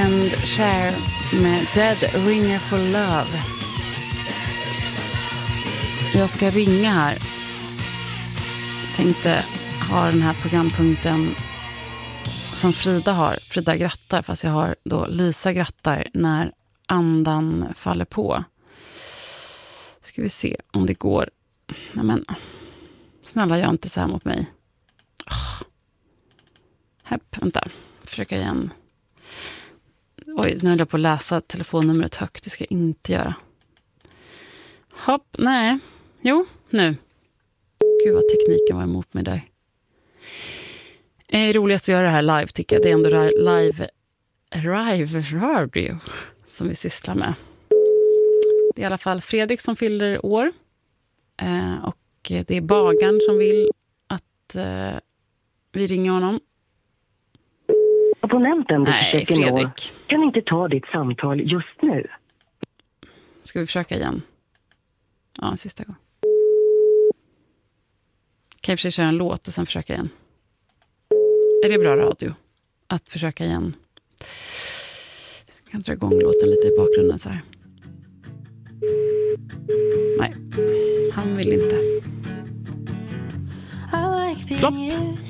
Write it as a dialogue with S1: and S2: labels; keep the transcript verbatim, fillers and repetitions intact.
S1: and Cher med Dead Ringer for Love. Jag ska ringa här. Tänkte ha den här programpunkten som Frida har. Frida grattar, fast jag har då Lisa grattar när andan faller på. Ska vi se om det går. Nej men, snälla gör inte så här mot mig. Oh. Hepp, vänta. Försöka igen. Oj, nu är jag på att läsa telefonnumret högt. Det ska jag inte göra. Hopp, nej. Jo, nu. Gud vad tekniken var emot mig där. Det är roligast att göra det här live tycker jag. Det är ändå live, live radio som vi sysslar med. Det är i alla fall Fredrik som fyller år. Eh, och det är bagaren som vill att eh, vi ringer honom.
S2: Abonnenten du
S1: Nej,
S2: försöker nå
S1: Fredrik.
S2: kan inte ta ditt samtal just nu.
S1: Ska vi försöka igen? Ja, en sista gång. Kan jag försöka köra en låt och sen försöka igen? Är det bra radio? Att försöka igen. Jag kan dra igång låten lite i bakgrunden så här. Nej, han vill inte. Flopp.